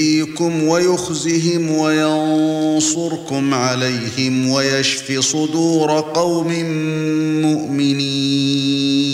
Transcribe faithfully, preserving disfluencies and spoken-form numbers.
يُخْزِيكُمْ وَيُخْزِهِمْ وَيَنصُرْكُمْ عَلَيْهِمْ وَيَشْفِ صُدُورَ قَوْمٍ مُؤْمِنِينَ